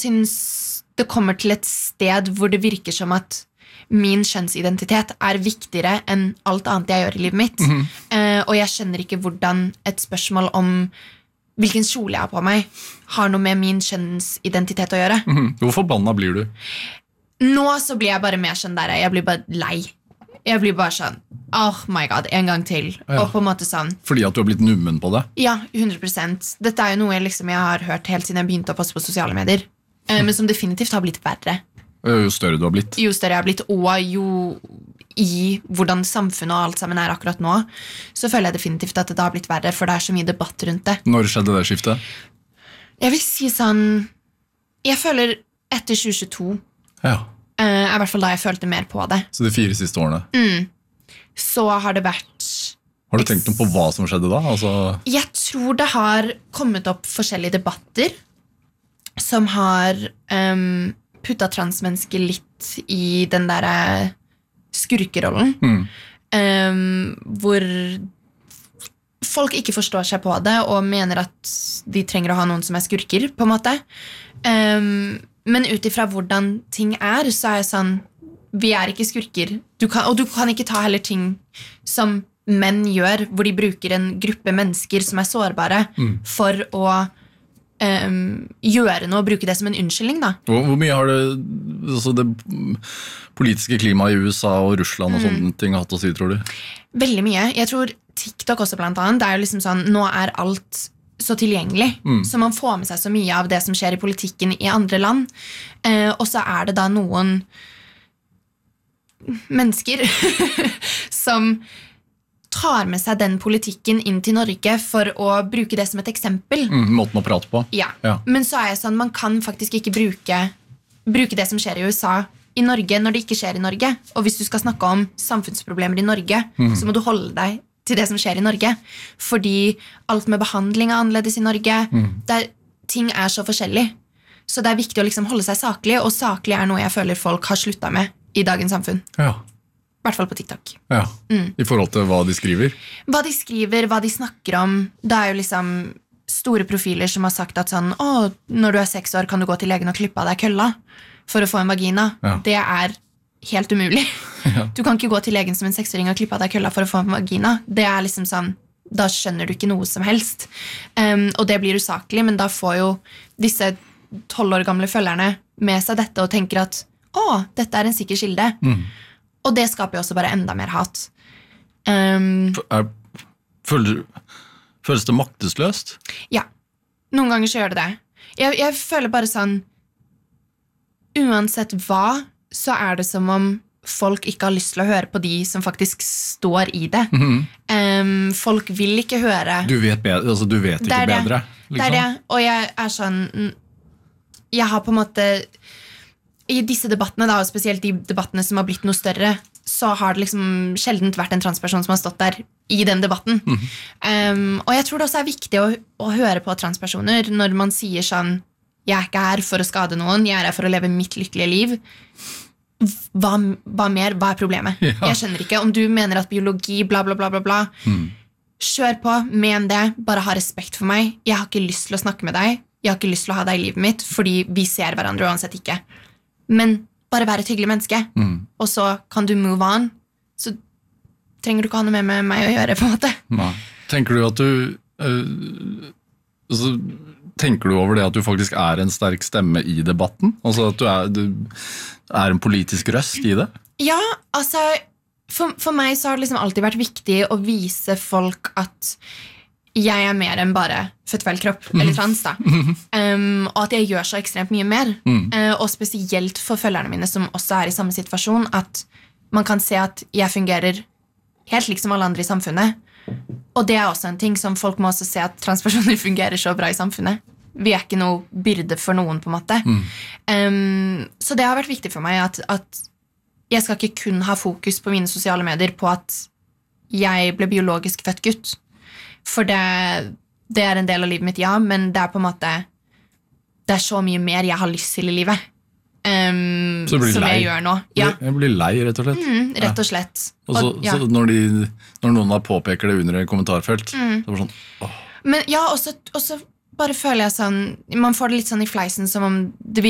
synes det kommer til et sted hvor det virker som at min kjønnsidentitet viktigere enn alt annet jeg gjør i livet mitt. Og jeg skjønner ikke hvordan et spørsmål om hvilken kjole jeg har på meg har noe med min kjønnsidentitet å gjøre. Hvor forbanna blir du? Nå så blir jeg bare mer sånn der, jeg blir bare lei. Jeg blir bare sånn, oh my god, en gang til. Og på en måte sånn. Fordi at du har blitt nummen på det? Ja, 100%. Dette jo noe jeg har hørt helt siden jeg begynte å passe på sosiale medier. Men som definitivt har blitt verre. Jo større du har blitt. Jo større jeg har blitt, og jo i hvordan samfunnet og alt sammen akkurat nå, så føler jeg definitivt at det har blitt verre, for det så mye debatt rundt det. Når skjedde det skiftet? Jeg vil si sånn, jeg føler etter 2022, ja. I hvert fall da jeg følte mer på det. Så de 4 siste årene? Så har det vært... Har du tenkt noe på hva som skjedde da? Altså... Jeg tror det har kommet opp forskjellige debatter som har puttet transmennesker litt i den der skurkerollen, hvor folk ikke forstår seg på det og mener at de trenger å ha noen som skurker, på en måte. Men utifra hvordan ting så jeg sånn, vi ikke skurker. Og du kan ikke ta heller ting som menn gjør, hvor de bruker en gruppe mennesker som sårbare for å gjøre noe og bruke det som en unnskyldning da. Hvor mye har det politiske klimaet i USA og Russland og sånne ting hatt å si, tror du? Veldig mye. Jeg tror TikTok også blant annet, det jo liksom sånn, nå alt så tilgjengelig, så man får med seg så mye av det som skjer i politikken i andre land, og så det da noen mennesker som tar med seg den politikken inn til Norge for å bruke det som et eksempel. Måten å prate på. Ja. Men så jeg sånn, man kan faktisk ikke bruke det som skjer i USA i Norge når det ikke skjer i Norge. Og hvis du skal snakke om samfunnsproblemer i Norge, så må du holde deg til det som skjer i Norge. Fordi alt med behandling annerledes i Norge. Ting så forskjellig. Så det viktig å liksom holde seg saklig, og saklig noe jeg føler folk har sluttet med i dagens samfunn. Ja. I hvert fall på TikTok. Ja, i forhold til hva de skriver? Hva de skriver, hva de snakker om. Det jo liksom store profiler som har sagt at sånn, når du 6 år kan du gå til legen og klippe av deg kølla for å få en vagina. Ja. Det helt umulig. Ja. Du kan ikke gå til legen som en 6-åring og klippe av deg kølla for å få en vagina. Det liksom sånn, da skjønner du ikke noe som helst. Og det blir usaklig, men da får jo disse 12 år gamle følgerne med seg dette og tenker at, dette en sikker kilde. Og det skaper jo også bare enda mer hat. Føles det maktesløst? Ja, noen ganger så gjør det. Jeg føler bare sånn, uansett hva, så det som om folk ikke har lyst til å høre på de som faktisk står i det. Folk vil ikke høre. Du vet bedre, altså du vet ikke bedre. Liksom. Det det, og jeg sånn, jeg har på en måte... I disse debattene, da, og spesielt de debattene som har blitt noe større, så har det liksom sjeldent vært en transperson som har stått der i den debatten. Og jeg tror det også viktig å høre på transpersoner når man sier sånn, jeg ikke her for å skade noen, jeg her for å leve mitt lykkelige liv. Hva mer? Hva problemet? Ja. Jeg skjønner ikke. Om du mener at biologi, bla bla bla bla bla, kjør på, men det, bare ha respekt for meg. Jeg har ikke lyst til å snakke med deg. Jeg har ikke lyst til å ha deg i livet mitt, fordi vi ser hverandre uansett ikke. Men bare være et hyggelig menneske, og så kan du move on, så trenger du ikke ha noe med meg å gjøre, på en måte. Nei. Tenker du at tenker du over det at du faktisk en sterk stemme i debatten? Altså at du en politisk røst i det? Ja, altså, for meg så har det liksom alltid vært viktig å vise folk at jeg mer enn bare født feil kropp, eller trans da. Og at jeg gjør så ekstremt mye mer. Og spesielt for følgerne mine som også i samme situasjon, at man kan se at jeg fungerer helt liksom alle andre i samfunnet. Og det også en ting som folk må også se, at transpersoner fungerer så bra i samfunnet. Vi ikke noe byrde for noen, på en måte. Så det har vært viktig for meg at jeg skal ikke kun ha fokus på mine sosiale medier på at jeg ble biologisk født gutt. For det en del av livet mitt, ja, men det på en måte, det så mye mer jeg har lyst til i livet, som jeg gjør nå. Ja. Jeg blir lei, rett og slett. Rett og slett. Så når noen påpeker det under et kommentarfelt, så det sånn, Men ja, også bare føler jeg sånn, man får det litt sånn i fleisen, som om det